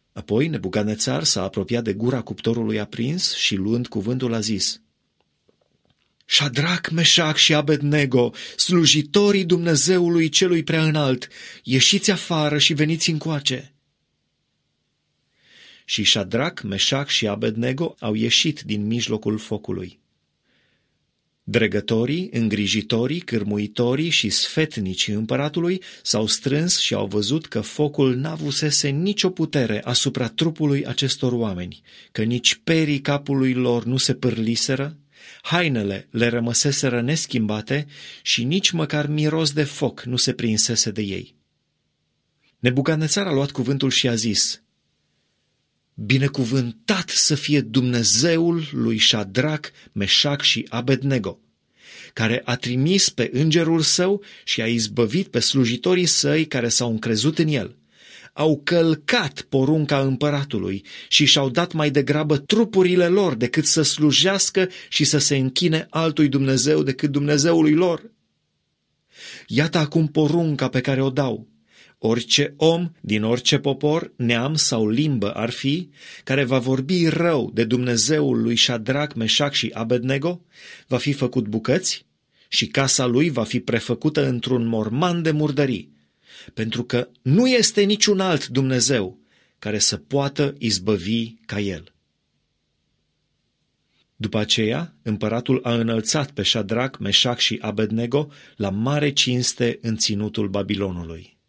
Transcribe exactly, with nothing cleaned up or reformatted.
Apoi Nebucadnețar s-a apropiat de gura cuptorului aprins și, luând cuvântul, a zis: Șadrac, Meșac și Abednego, slujitorii Dumnezeului celui preaînalt, ieșiți afară și veniți încoace. Și Șadrac, Meșac și Abednego au ieșit din mijlocul focului. Dregătorii, îngrijitorii, cârmuitorii și sfetnicii împăratului s-au strâns și au văzut că focul n-avusese nicio putere asupra trupului acestor oameni, că nici perii capului lor nu se pârliseră, hainele le rămăseseră neschimbate și nici măcar miros de foc nu se prinsese de ei. Nebucadnețar a luat cuvântul și a zis: Binecuvântat să fie Dumnezeul lui Șadrac, Meșac și Abednego, care a trimis pe îngerul său și a izbăvit pe slujitorii săi care s-au încrezut în el. Au călcat porunca împăratului și și-au dat mai degrabă trupurile lor decât să slujească și să se închine altui Dumnezeu decât Dumnezeului lor. Iată acum porunca pe care o dau: orice om din orice popor, neam sau limbă ar fi, care va vorbi rău de Dumnezeul lui Șadrac, Meșac și Abednego, va fi făcut bucăți și casa lui va fi prefăcută într-un morman de murdării, pentru că nu este niciun alt Dumnezeu care să poată izbăvi ca el. După aceea, împăratul a înălțat pe Șadrac, Meșac și Abednego la mare cinste în ținutul Babilonului.